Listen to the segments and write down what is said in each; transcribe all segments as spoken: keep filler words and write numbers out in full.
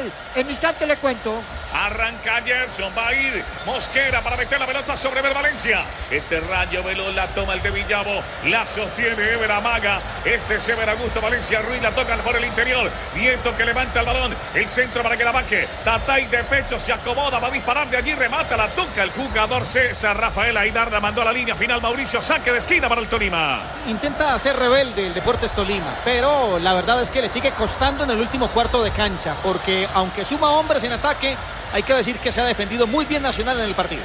Nacional. En instante le cuento. Arranca Gerson, va a ir Mosquera para meter la pelota sobre Ever Valencia. Este Rayo Veloz la toma el de Villavo, la sostiene Ever, amaga. Este es Ever Augusto Valencia Ruiz, la tocan por el interior. Nieto que levanta el balón, el centro para que la baje. Tatay de pecho se acomoda, va a disparar de allí, remata, la toca el jugador César Rafael Aidar, la mandó a la línea final. Mauricio, saque de esquina para el Tolima. Intenta hacer rebelde el Deportes Tolima, pero la verdad es que le sigue costando en el último cuarto de cancha, porque aunque suma hombres en ataque, hay que decir que se ha defendido muy bien Nacional en el partido.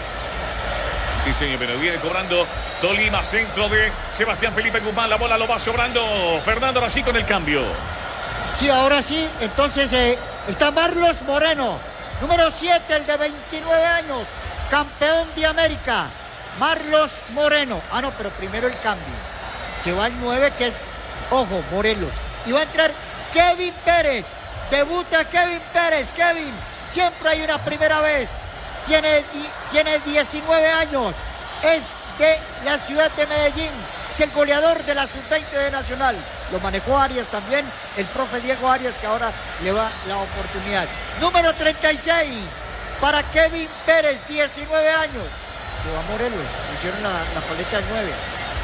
Sí, señor, pero viene cobrando Tolima, centro de Sebastián Felipe Guzmán. La bola lo va sobrando Fernando Rací con el cambio. Sí, ahora sí. Entonces eh, está Marlos Moreno, número siete, el de veintinueve años, campeón de América. Marlos Moreno. Ah, no, pero primero el cambio. Se va el nueve, que es, ojo, Morelos. Y va a entrar Kevin Pérez. Debuta Kevin Pérez. Kevin, siempre hay una primera vez. Tiene, tiene diecinueve años. Es de la ciudad de Medellín. Es el goleador de la sub veinte de Nacional. Lo manejó Arias también. El profe Diego Arias, que ahora le va la oportunidad. Número treinta y seis para Kevin Pérez, diecinueve años. Se va Morelos. Hicieron la, la paleta del nueve.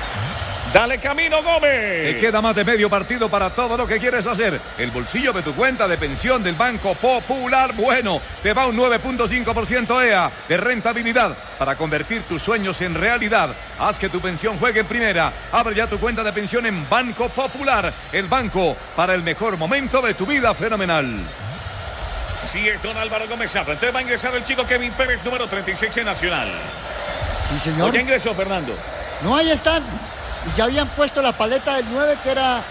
Dale camino, Gómez. Te queda más de medio partido para todo lo que quieres hacer. El bolsillo de tu cuenta de pensión del Banco Popular, bueno, te va un nueve punto cinco por ciento E A de rentabilidad para convertir tus sueños en realidad. Haz que tu pensión juegue en primera. Abre ya tu cuenta de pensión en Banco Popular, el banco para el mejor momento de tu vida fenomenal. Sí, es don Álvaro Gómez Zafra. Entonces va a ingresar el chico Kevin Pérez, número treinta y seis en Nacional. Sí, señor. ¿O ya ingresó, Fernando? No, ahí están. Y se habían puesto la paleta del nueve, que era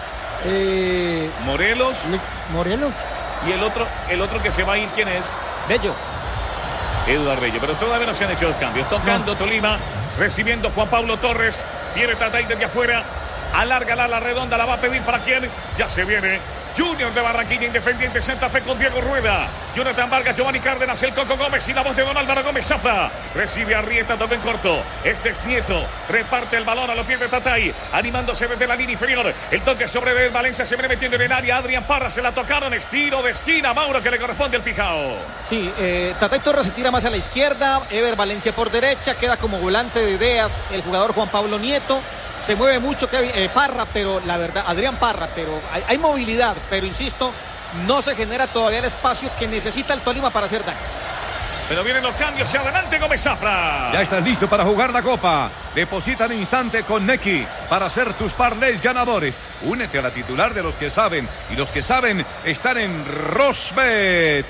eh, Morelos. Le, Morelos. Y el otro, el otro que se va a ir, ¿quién es? Bello. Eduardo Bello, pero todavía no se han hecho los cambios. Tocando no. Tolima, recibiendo Juan Pablo Torres. Viene Tatay desde afuera. Alárgala la redonda, la va a pedir para quién. Ya se viene Junior de Barranquilla, Independiente Santa Fe con Diego Rueda. Jonathan Vargas, Giovanni Cárdenas, el Coco Gómez y la voz de don Álvaro Gómez Zafra. Recibe a Rieta, toque en corto. Este es Nieto, reparte el balón a los pies de Tatay, animándose desde la línea inferior. El toque sobre de Valencia, se viene metiendo en el área. Adrián Parra, se la tocaron, estilo de esquina. Mauro, que le corresponde al Pijao. Sí, eh, Tatay Torres se tira más a la izquierda. Ever Valencia por derecha, queda como volante de ideas el jugador Juan Pablo Nieto. Se mueve mucho Kevin, eh, Parra, pero la verdad, Adrián Parra, pero hay, hay movilidad, pero insisto, no se genera todavía el espacio que necesita el Tolima para hacer daño. Pero vienen los cambios hacia adelante, Gómez Zafra. Ya estás listo para jugar la Copa. Deposita en instante con Nequi para hacer tus parlays ganadores. Únete a la titular de los que saben, y los que saben están en Rosbet.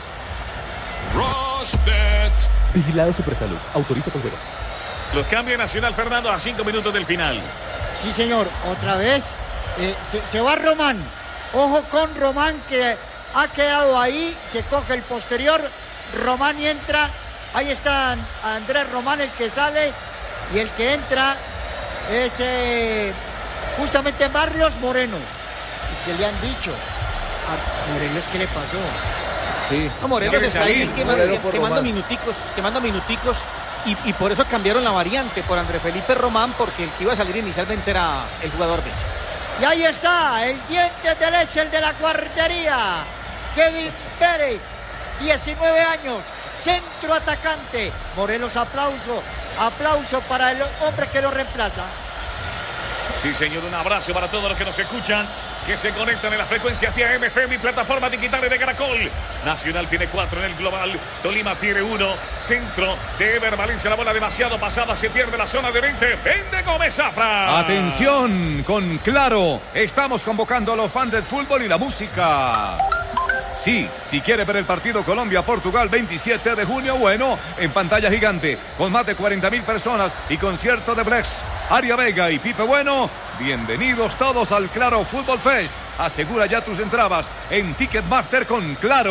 Rosbet. Vigilado Supersalud. Autoriza con juegos. Los cambios Nacional, Fernando, a cinco minutos del final. Sí, señor. Otra vez eh, se, se va Román. Ojo con Román, que ha quedado ahí. Se coge el posterior. Román y entra. Ahí está Andrés Román, el que sale. Y el que entra es eh, justamente Marlos Moreno. ¿Y qué le han dicho? A Morelos, ¿qué le pasó? Sí. No, Morelos está ahí quemando, quemando minuticos, quemando minuticos. Y, y por eso cambiaron la variante por André Felipe Román, porque el que iba a salir inicialmente era el jugador Bello. Y ahí está, el diente de leche, el de la guardería. Kevin Pérez, diecinueve años, centro atacante. Morelos, aplauso, aplauso para el hombre que lo reemplaza. Sí, señor, un abrazo para todos los que nos escuchan, que se conectan en la frecuencia T A M F M y plataforma digitales de Caracol. Nacional tiene cuatro en el global, Tolima tiene uno. Centro de Ever Valencia, la bola demasiado pasada, se pierde la zona de veinte. Vende Gómez Zafra. Atención, con Claro, estamos convocando a los fans del fútbol y la música. Sí, si quiere ver el partido Colombia-Portugal veintisiete de junio, bueno, en pantalla gigante, con más de cuarenta mil personas y concierto de Blex, Aria Vega y Pipe Bueno, bienvenidos todos al Claro Fútbol Fest. Asegura ya tus entradas en Ticketmaster con Claro.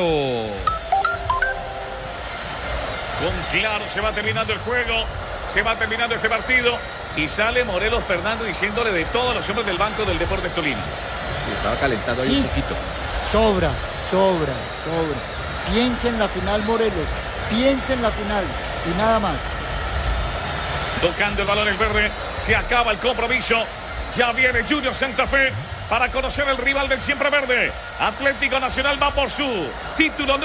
Con Claro se va terminando el juego, se va terminando este partido y sale Morelos Fernando diciéndole de todos los hombres del banco del Deportes Tolima. Sí, estaba calentando ahí Sí. un poquito. Sobra, sobra, sobra. Piensa en la final, Morelos. Piensa en la final y nada más. Tocando el balón el verde, se acaba el compromiso. Ya viene Junior Santa Fe para conocer el rival del siempre verde. Atlético Nacional va por su título.